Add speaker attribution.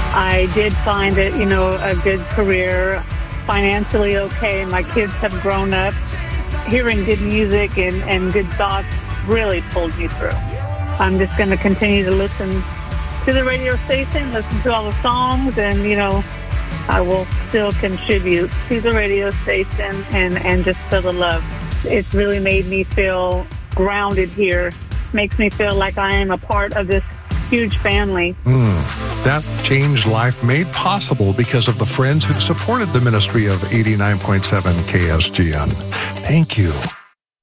Speaker 1: I did find it, a good career, financially okay. My kids have grown up. Hearing good music and good thoughts really pulled me through. I'm just going to continue to listen to the radio station, listen to all the songs, and, I will still contribute to the radio station and just feel the love. It's really made me feel grounded here. Makes me feel like I am a part of this huge family.
Speaker 2: That changed life made possible because of the friends who supported the ministry of 89.7 KSGN. Thank you.